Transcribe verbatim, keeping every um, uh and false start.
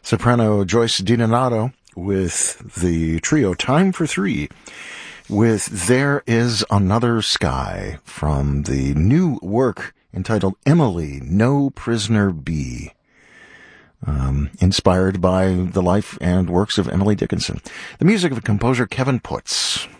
Soprano Joyce DiDonato with the trio Time for Three with There Is Another Sky from the new work entitled Emily, No Prisoner Be, um, inspired by the life and works of Emily Dickinson. The music of composer Kevin Putz.